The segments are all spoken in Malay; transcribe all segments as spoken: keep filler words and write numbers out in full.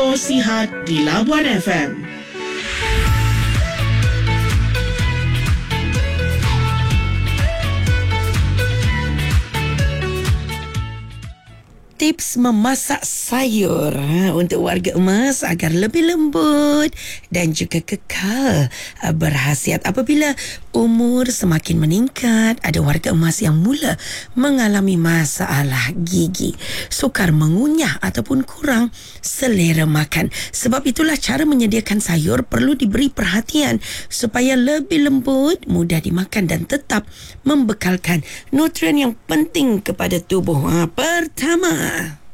Info Sihat di Labuan F M. Tips memasak sayur ha, untuk warga emas agar lebih lembut dan juga kekal ha, berkhasiat. Apabila umur semakin meningkat, ada warga emas yang mula mengalami masalah gigi, sukar mengunyah ataupun kurang selera makan. Sebab itulah cara menyediakan sayur perlu diberi perhatian supaya lebih lembut, mudah dimakan dan tetap membekalkan nutrien yang penting kepada tubuh. Ha, pertama,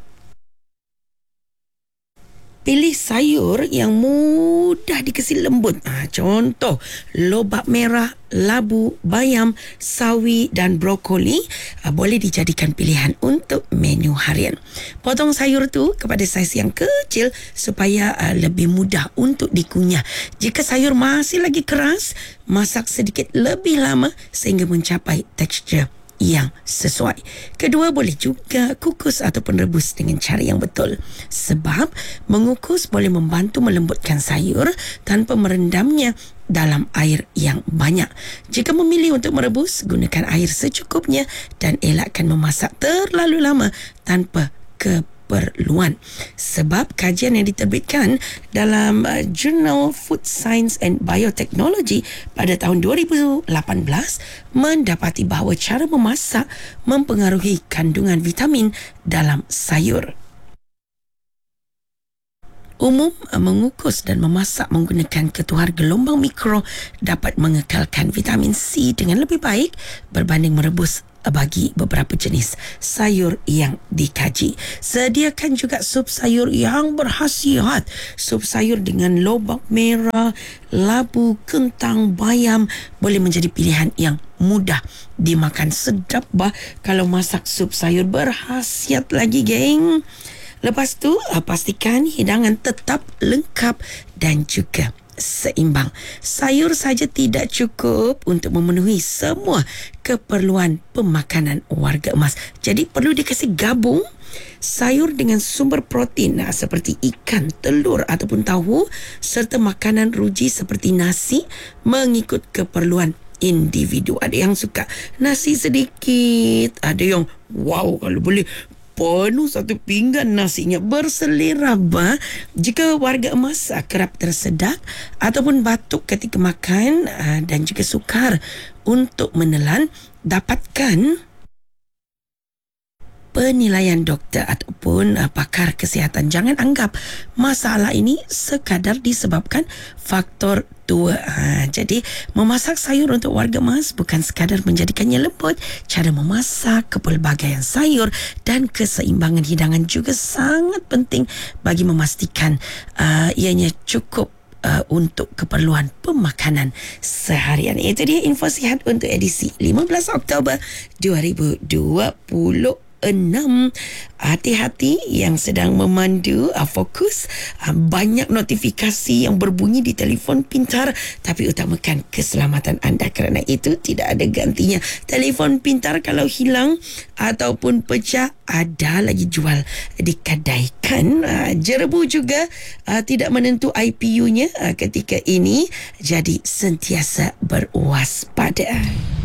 pilih sayur yang mudah dikesil lembut. Ha, contoh, lobak merah, labu, bayam, sawi dan brokoli ha, boleh dijadikan pilihan untuk menu harian. Potong sayur tu kepada saiz yang kecil supaya ha, lebih mudah untuk dikunyah. Jika sayur masih lagi keras, masak sedikit lebih lama sehingga mencapai tekstur yang sesuai. Kedua, boleh juga kukus ataupun rebus dengan cara yang betul. Sebab mengukus boleh membantu melembutkan sayur tanpa merendamnya dalam air yang banyak. Jika memilih untuk merebus, gunakan air secukupnya dan elakkan memasak terlalu lama tanpa keperluan. Sebab kajian yang diterbitkan dalam uh, Journal Food Science and Biotechnology pada tahun dua ribu lapan belas mendapati bahawa cara memasak mempengaruhi kandungan vitamin dalam sayur. Umum, mengukus dan memasak menggunakan ketuhar gelombang mikro dapat mengekalkan vitamin C dengan lebih baik berbanding merebus bagi beberapa jenis sayur yang dikaji. Sediakan juga sup sayur yang berkhasiat. Sup sayur dengan lobak merah, labu, kentang, bayam boleh menjadi pilihan yang mudah dimakan. Sedap bah kalau masak sup sayur berkhasiat lagi, geng. Lepas tu, pastikan hidangan tetap lengkap dan juga seimbang. Sayur saja tidak cukup untuk memenuhi semua keperluan pemakanan warga emas. Jadi perlu dikasih gabung sayur dengan sumber protein nah, seperti ikan, telur ataupun tahu serta makanan ruji seperti nasi mengikut keperluan individu. Ada yang suka nasi sedikit, ada yang wow kalau boleh penuh satu pinggan nasinya, berselera bah. Jika warga emas uh, kerap tersedak ataupun batuk ketika makan uh, dan juga sukar untuk menelan, dapatkan penilaian doktor ataupun uh, pakar kesihatan. Jangan anggap masalah ini sekadar disebabkan faktor tua. Ha, jadi memasak sayur untuk warga emas bukan sekadar menjadikannya lembut. Cara memasak, kepelbagaian sayur dan keseimbangan hidangan juga sangat penting bagi memastikan uh, ianya cukup Uh, untuk keperluan pemakanan seharian. Itu dia info sihat untuk edisi lima belas Oktober dua ribu dua puluh enam. Hati-hati yang sedang memandu, uh, fokus. Uh, banyak notifikasi yang berbunyi di telefon pintar, tapi utamakan keselamatan anda kerana itu tidak ada gantinya. Telefon pintar kalau hilang ataupun pecah, ada lagi jual di kedai kan. Uh, jerebu juga uh, tidak menentu I P U-nya uh, ketika ini, jadi sentiasa berwaspada.